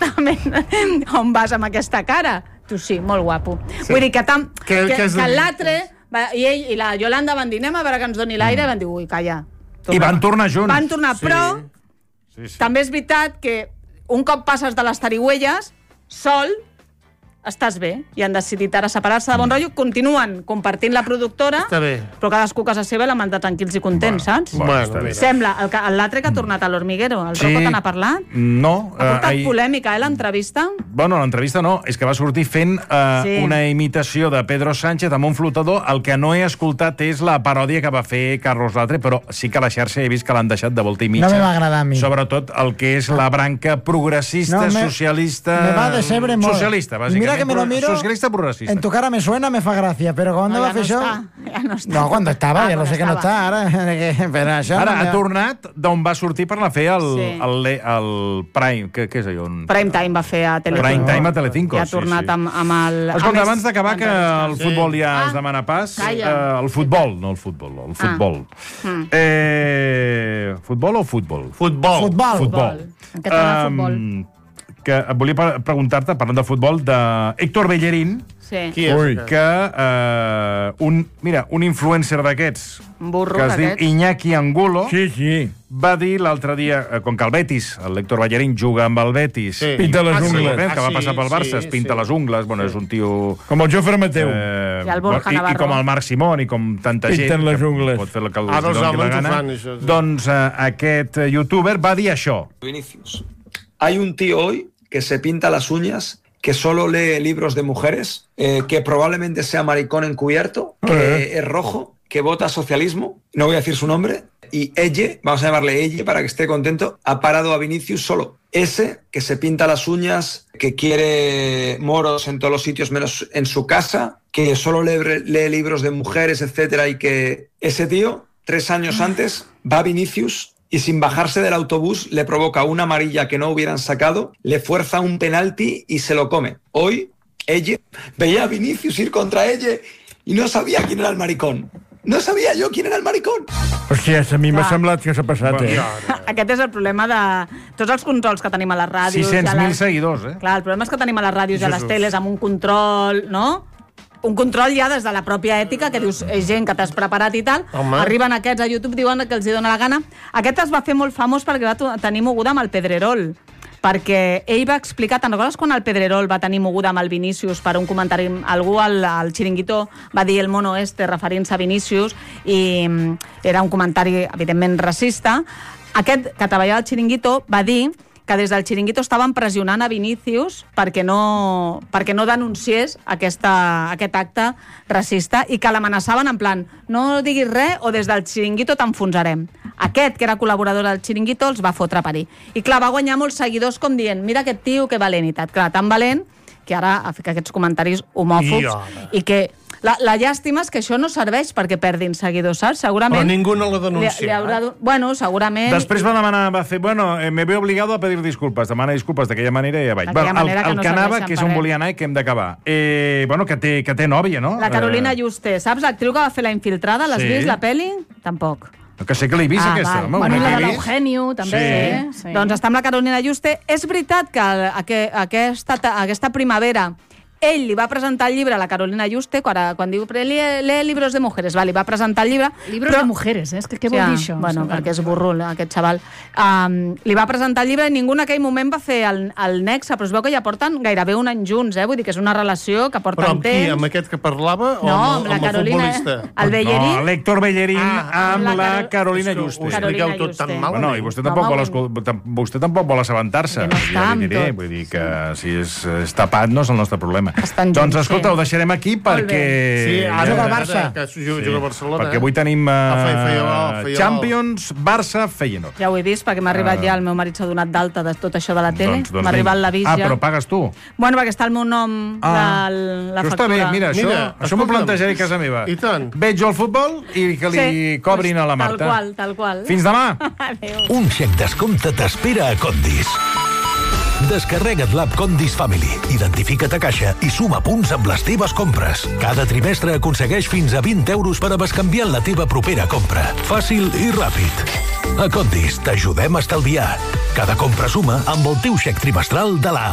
exactament on vas amb aquesta cara. Tu sí, molt guapo. Vull dir que l'altre... I ell i la Yolanda van dir, anem a veure que ens doni l'aire, i van dir, ui, calla. I van tornar junts. Van tornar, però també és veritat que un cop passes de les tarigüelles, sol, estàs bé, i han decidit ara separar-se de bon rotllo, continuen compartint la productora, però cadascú a casa seva la manda tranquils i contents, saps? Sembla, l'altre que ha tornat a l'Hormiguero, el Rocco te n'ha parlat? No. Ha portat polèmica, l'entrevista? Bueno, l'entrevista no, és que va sortir fent una imitació de Pedro Sánchez amb un flotador. El que no he escoltat és la paròdia que va fer Carlos Latre, però sí que a la xarxa he vist que l'han deixat de volta i mitja. No me va agradar a mi. Sobretot el que és la branca progressista, socialista... Me va decebre molt. Socialista, bàsicament. Que me lo miro, socialista progresista. En tu cara me suena, me fa gràcia, però quan va fer això... Ja no està. No, quan estava, ja no sé que no està, ara. Ara ha tornat d'on va sortir per anar a fer el Prime. Què és allò? Prime Time va fer a Telecinco. Prime Time a Telecinco, i ha tornat amb el... Escolta, abans d'acabar, que el futbol ja es demana pas... El futbol, no el futbol, el futbol. Futbol o futbol? Futbol. En català, futbol. Que volia preguntar-te, parlant de futbol, d'Héctor Bellerín, que un influencer d'aquests, que es diu Iñaki Angulo, va dir l'altre dia, com que el Betis, l'Héctor Bellerín juga amb el Betis, pinta les ungles, que va passar pel Barça, es pinta les ungles, bueno, és un tio... Com el Jofre Mateu. I com el Marc Simón, i com tanta gent que pot fer el que els doni la gana. Doncs aquest youtuber va dir això. Vinicius, hay un tío hoy que se pinta las uñas, que solo lee libros de mujeres, que probablemente sea maricón encubierto, que es rojo, que vota socialismo, no voy a decir su nombre, y ella, vamos a llamarle ella para que esté contento, ha parado a Vinicius solo. Ese que se pinta las uñas, que quiere moros en todos los sitios menos en su casa, que solo lee libros de mujeres, etcétera, y que ese tío, 3 años antes, va a Vinicius y sin bajarse del autobús le provoca una amarilla que no hubieran sacado, le fuerza un penalti y se lo come. Hoy, ella veía a Vinicius ir contra ella y no sabía quién era el maricón. No sabia jo quién era el maricón. Hòstia, a mi m'ha semblat que s'ha passat, Aquest és el problema de tots els controls que tenim a les ràdios. 600.000 seguidors, Clar, el problema és que tenim a les ràdios i a les teles amb un control, no? Un control ja des de la pròpia ètica, que dius, és gent que t'has preparat i tal, arriben aquests a YouTube, diuen que els hi dóna la gana. Aquest es va fer molt famós perquè va tenir moguda amb el Pedrerol, perquè ell va explicar, te'n recordes quan el Pedrerol va tenir moguda amb el Vinícius per un comentari, algú al Chiringuito va dir el mono este referint-se a Vinícius i era un comentari evidentment racista. Aquest que treballava al Chiringuito va dir que des del Chiringuito estaven pressionant a Vinícius perquè no denunciés aquest acte racista i que l'amenaçaven en plan, no diguis res o des del Chiringuito t'enfonsarem. Aquest, que era col·laborador del Chiringuito, els va fotre a parir. I clar, va guanyar molts seguidors com dient, mira aquest tio, que valent i tal. Clar, tan valent que ara ha fet aquests comentaris homòfobs i que la llàstima és que això no serveix perquè perdin seguidors, saps? Segurament... Però ningú no la denuncia. Bueno, segurament... Després va fer, me veo obligado a pedir disculpas, demana disculpes d'aquella manera i ja vaig. El que anava, que és on volia anar i que hem d'acabar. Que té nòvia, no? La Carolina Juste, saps? L'actriu que va fer La Infiltrada, l'has vist, la pel·li? Tampoc. Que sé que l'he vist, aquesta. Bueno, la de l'Eugenio, també. Doncs està amb la Carolina Juste. És veritat que aquesta primavera ell li va presentar el llibre a la Carolina Juste quan diu, lee libros de mujeres, li va presentar el llibre... Libros de mujeres, és que què vol dir això? Bueno, perquè és burrul, aquest xaval. Li va presentar el llibre i ningú en aquell moment va fer el nexe, però es veu que ja porten gairebé un any junts, vull dir que és una relació que porten temps. Però amb qui? Amb aquest que parlava o amb el futbolista? El Bellerín. No, l'Héctor Bellerín amb la Carolina Juste. Ho expliqueu tot tan malament. I vostè tampoc vol assabentar-se. Vull dir que si és tapat no és el nostre problema. Doncs escolta, ho deixarem aquí perquè... Sí, juga al Barça. Juga a Barcelona. Perquè avui tenim Champions, Barça, Feyenoord. Ja ho he vist, perquè m'ha arribat ja, el meu marit s'ha donat d'alta de tot això de la tele. M'ha arribat l'avís ja. Però pagues tu? Bueno, perquè està el meu nom de la factura. Això està bé, mira, això m'ho plantejaré a casa meva. I tant. Veig el futbol i que li cobrin a la Marta. Tal qual. Fins demà. Un xec descompte t'espera a Condis. Descarrega't l'app Condis Family, identifica't a caixa i suma punts amb les teves compres. Cada trimestre aconsegueix fins a 20 euros per a bescanviar la teva propera compra. Fàcil i ràpid. A Condis t'ajudem a estalviar. Cada compra suma amb el teu xec trimestral de la